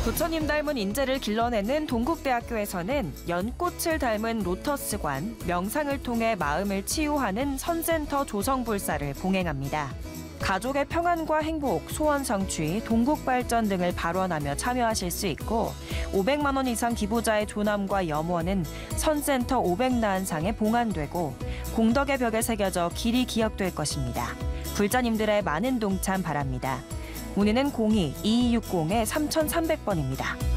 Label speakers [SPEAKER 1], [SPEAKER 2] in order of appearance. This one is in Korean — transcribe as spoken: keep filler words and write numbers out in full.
[SPEAKER 1] 부처님 닮은 인재를 길러내는 동국대학교에서는 연꽃을 닮은 로터스관, 명상을 통해 마음을 치유하는 선센터 조성불사를 봉행합니다. 가족의 평안과 행복, 소원 성취, 동국 발전 등을 발언하며 참여하실 수 있고 오백만 원 이상 기부자의 조남과 염원은 선센터 오백나한상에 봉안되고 공덕의 벽에 새겨져 길이 기억될 것입니다. 불자님들의 많은 동참 바랍니다. 문의는 공이 이이육공 삼삼공 번입니다.